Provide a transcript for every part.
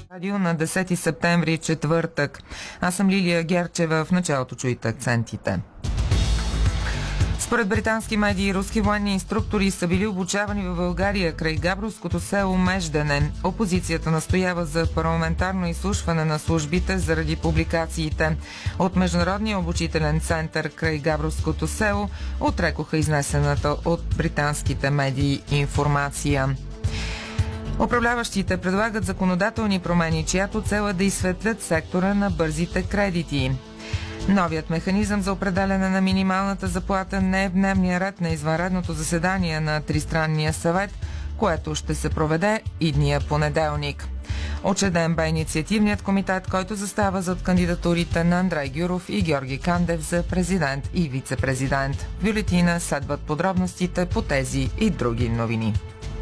Радио на 10 септември, четвъртък. Аз съм Лилия Герчева. В началото чуйте акцентите. Според британски медии, руски военни инструктори са били обучавани в България край габровското село Междене. Опозицията настоява за парламентарно изслушване на службите заради публикациите. От Международния обучителен център край габровското село отрекоха изнесената от британските медии информация. Управляващите предлагат законодателни промени, чиято цел е да изсветлят сектора на бързите кредити. Новият механизъм за определяне на минималната заплата не е в дневния ред на извънредното заседание на Тристранния съвет, което ще се проведе идния понеделник. Учреден бе инициативният комитет, който застава зад кандидатурите на Андрей Гюров и Георги Кандев за президент и вице-президент. В бюлетина следват подробностите по тези и други новини.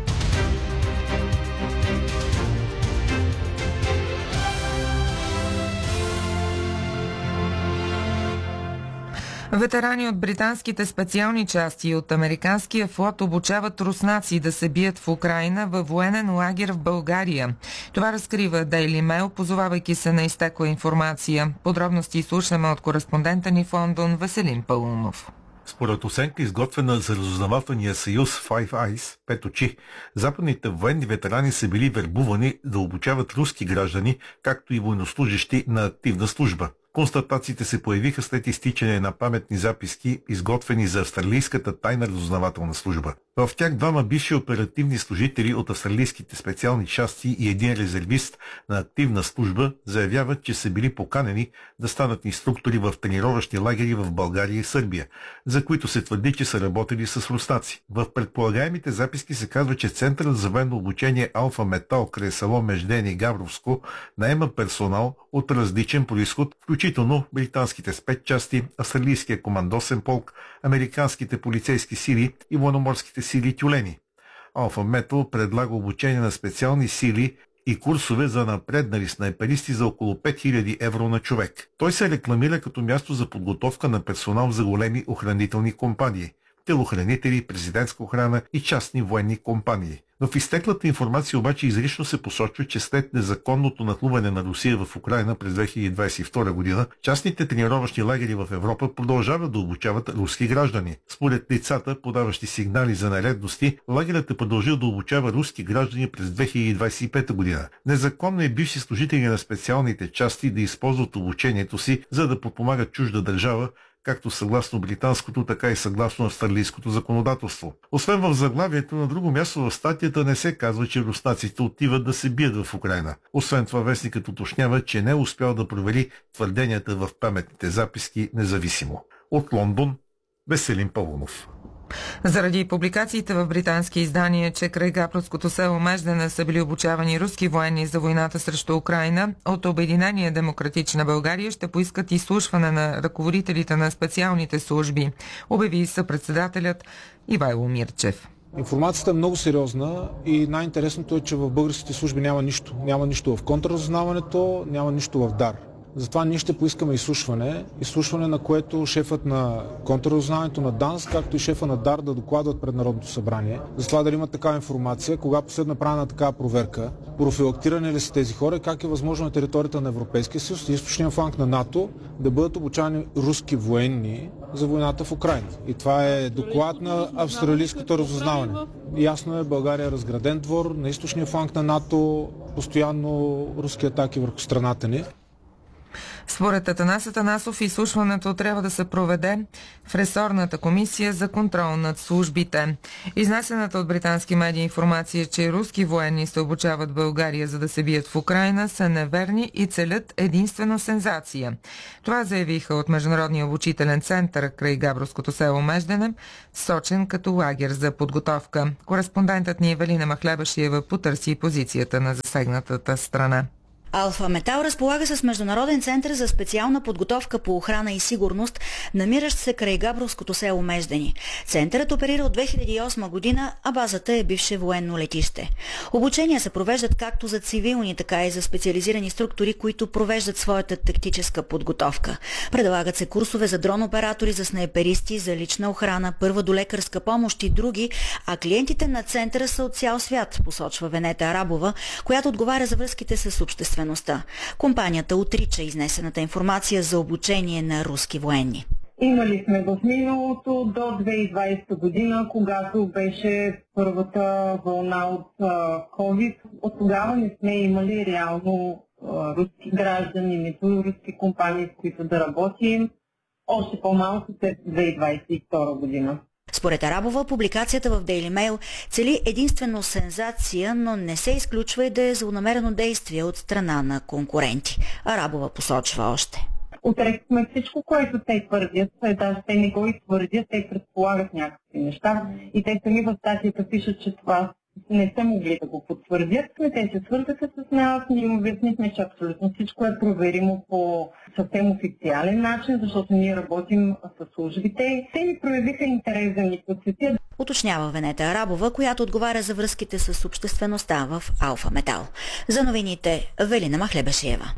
Ветерани от британските специални части и от американския флот обучават руснаци да се бият в Украйна във военен лагер в България. Това разкрива Daily Mail, позовавайки се на изтекла информация. Подробности слушаме от кореспондента ни в Лондон Веселин Паунов. Според оценка, изготвена за разузнавателния съюз Five Eyes, пет очи, западните военни ветерани са били вербувани да обучават руски граждани, както и военнослужащи на активна служба. Констатациите се появиха след изтичане на паметни записки, изготвени за австралийската тайна разузнавателна служба. В тях двама бивши оперативни служители от австралийските специални части и един резервист на активна служба заявяват, че са били поканени да станат инструктори в тренировъчни лагери в България и Сърбия, за които се твърди, че са работили с руснаци. В предполагаемите записки се казва, че Центърът за военно обучение Алфа Метал край село Междене и Габровско наема персонал от различен произход, включително британските спецчасти, австралийския командосен полк, американските полицейски сили и военноморските сили Тюлени. Алфа Метал предлага обучение на специални сили и курсове за напреднали снайперисти за около 5000 евро на човек. Той се рекламира като място за подготовка на персонал за големи охранителни компании, телохранители, президентска охрана и частни военни компании. В изтеклата информация обаче изрично се посочва, че след незаконното нахлуване на Русия в Украйна през 2022 година, частните тренировъчни лагери в Европа продължават да обучават руски граждани. Според лицата, подаващи сигнали за нередности, лагерът е продължил да обучава руски граждани през 2025 година. Незаконно е бивши служители на специалните части да използват обучението си, за да подпомагат чужда държава, както съгласно британското, така и съгласно австралийското законодателство. Освен в заглавието, на друго място в статията не се казва, че руснаците отиват да се бият в Украйна. Освен това, вестникът уточнява, че не е успял да провери твърденията в паметните записки независимо. От Лондон, Веселин Павлов. Заради публикациите в британски издания, че край габровското село Междене са били обучавани руски военни за войната срещу Украйна, от Обединение Демократична България ще поискат изслушване на ръководителите на специалните служби, обяви съпредседателят Ивайло Мирчев. Информацията е много сериозна и най-интересното е, че в българските служби няма нищо. Няма нищо в контрразузнаването, няма нищо в ДАР. Затова ние ще поискаме изслушване, на което шефът на контрразузнаването на ДАНС, както и шефа на ДАР да докладват пред Народното събрание. За това дали има такава информация, кога последно направена такава проверка, профилактирани ли са тези хора, как е възможно на територията на Европейския съюз и източния фланг на НАТО да бъдат обучавани руски военни за войната в Украйна. И това е доклад на австралийското разузнаване. Ясно е, България е разграден двор, на източния фланг на НАТО постоянно руски атаки върху страната ни. Според Атанас Атанасов, изслушването трябва да се проведе в ресорната комисия за контрол над службите. Изнесената от британски медии информация, че руски военни се обучават в България за да се бият в Украйна, са неверни и целят единствено сензация. Това заявиха от Международния обучителен център край габровското село Междене, сочен като лагер за подготовка. Кореспондентът ни Евелина Махлебашиева потърси позицията на засегнатата страна. Алфа Метал разполага с Международен център за специална подготовка по охрана и сигурност, намиращ се край габровското село Междени. Центърът оперира от 2008 година, а базата е бивше военно летище. Обучения се провеждат както за цивилни, така и за специализирани структури, които провеждат своята тактическа подготовка. Предлагат се курсове за дрон оператори, за снайперисти, за лична охрана, първа до лекарска помощ и други, а клиентите на центъра са от цял свят, посочва Венета Арабова, която отговаря за връзките с обществеността обществеността. Компанията отрича изнесената информация за обучение на руски военни. Имали сме в миналото до 2020 година, когато беше първата вълна от COVID. От тогава не сме имали реално руски граждани, нито руски компании, с които да работим. Още по-малко след 2022 година. Според Арабова, публикацията в Daily Mail цели единствено сензация, но не се изключва и да е злонамерено действие от страна на конкуренти. Арабова посочва още. Отрекохме всичко, което те твърдят. Даже те не го и твърдят, те предполагат някакви неща. И те сами в статията пишат, че това не са могли да го потвърдят. Те се свързаха с нас, ние им обяснихме, че абсолютно всичко е проверимо по съвсем официален начин, защото ние работим с службите. Те ни проявиха интерес да ни посетят. Уточнява Венета Арабова, която отговаря за връзките с обществеността в Алфа Метал. За новините Велина Махлебешиева.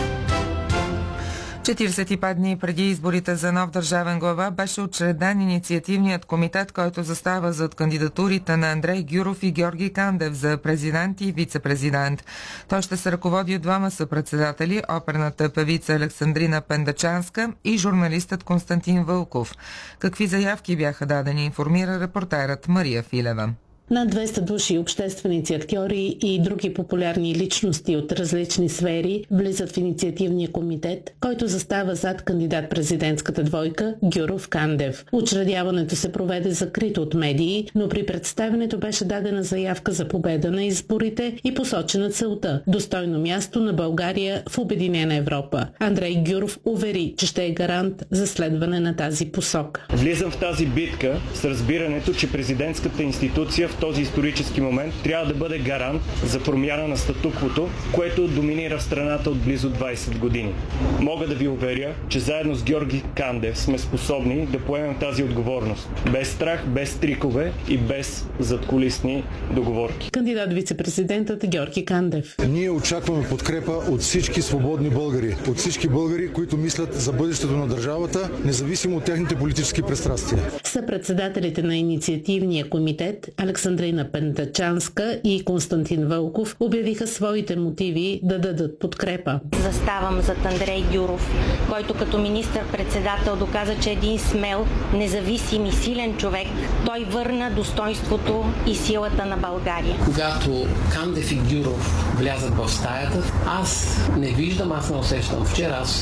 45 дни преди изборите за нов държавен глава беше учреден инициативният комитет, който застава зад кандидатурите на Андрей Гюров и Георги Кандев за президент и вице-президент. Той ще се ръководи от двама съпредседатели, оперната певица Александрина Пендачанска и журналистът Константин Вълков. Какви заявки бяха дадени, информира репортерът Мария Филева. Над 200 души, общественици, актьори и други популярни личности от различни сфери влизат в инициативния комитет, който застава зад кандидат-президентската двойка Гюров-Кандев. Учредяването се проведе закрито от медии, но при представянето беше дадена заявка за победа на изборите и посочена целта – достойно място на България в Обединена Европа. Андрей Гюров увери, че ще е гарант за следване на тази посока. Влизам в тази битка с разбирането, че президентската институция в този исторически момент трябва да бъде гарант за промяна на статуквото, което доминира в страната от близо 20 години. Мога да ви уверя, че заедно с Георги Кандев сме способни да поемем тази отговорност. Без страх, без трикове и без задкулисни договорки. Кандидат вице-президентът Георги Кандев. Ние очакваме подкрепа от всички свободни българи. От всички българи, които мислят за бъдещето на държавата, независимо от техните политически пристрастия. Съпредседателите на инициативния комитет Александрина Пендачанска и Константин Вълков обявиха своите мотиви да дадат подкрепа. Заставам зад Андрей Гюров, който като министър-председател доказа, че е един смел, независим и силен човек. Той върна достойнството и силата на България. Когато Кандев и Гюров влязат в стаята, аз не виждам, аз не усещам. Вчера аз